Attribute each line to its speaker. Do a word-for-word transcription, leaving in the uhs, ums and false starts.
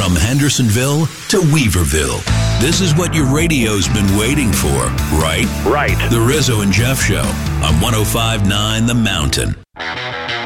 Speaker 1: From Hendersonville to Weaverville, this is what your radio's been waiting for, right?
Speaker 2: Right.
Speaker 1: The Rizzo and Jeff Show on one oh five point nine The Mountain.